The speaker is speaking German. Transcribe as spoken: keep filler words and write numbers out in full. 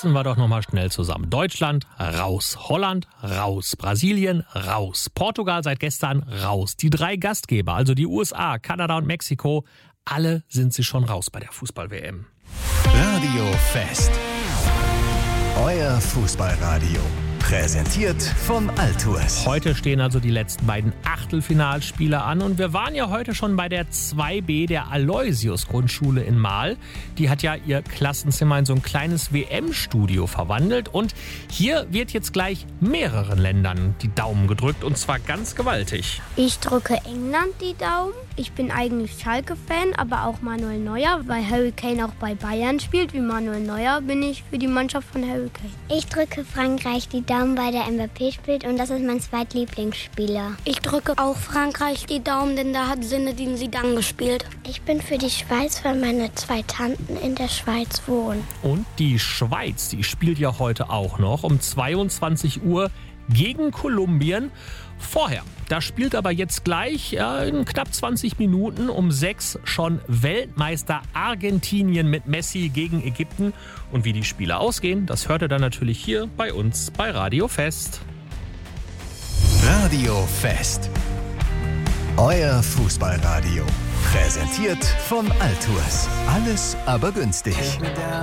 Fassen wir doch nochmal schnell zusammen. Deutschland raus, Holland raus, Brasilien raus, Portugal seit gestern raus. Die drei Gastgeber, also die U S A, Kanada und Mexiko, alle sind sie schon raus bei der Fußball-W M. Radio Fest. Euer Fußballradio. Präsentiert von Altours. Heute stehen also die letzten beiden Achtelfinalspiele an und wir waren ja heute schon bei der zwei B der Aloysius-Grundschule in Marl. Die hat ja ihr Klassenzimmer in so ein kleines W M-Studio verwandelt und hier wird jetzt gleich mehreren Ländern die Daumen gedrückt und zwar ganz gewaltig. Ich drücke England die Daumen. Ich bin eigentlich Schalke-Fan, aber auch Manuel Neuer, weil Harry Kane auch bei Bayern spielt. Wie Manuel Neuer bin ich für die Mannschaft von Harry Kane. Ich drücke Frankreich die Daumen, weil der Mbappé spielt und das ist mein zweitlieblingsspieler. Ich drücke auch Frankreich die Daumen, denn da hat Zinedine Zidane gespielt. Ich bin für die Schweiz, weil meine zwei Tanten in der Schweiz wohnen. Und die Schweiz, die spielt ja heute auch noch um zweiundzwanzig Uhr gegen Kolumbien. Vorher, da spielt aber jetzt gleich ja, in knapp zwanzig Minuten um sechs schon Weltmeister Argentinien mit Messi gegen Ägypten. Und wie die Spiele ausgehen, das hört ihr dann natürlich hier bei uns bei Radio Fest. Radio Fest. Euer Fußballradio. Präsentiert von Altours. Alles aber günstig.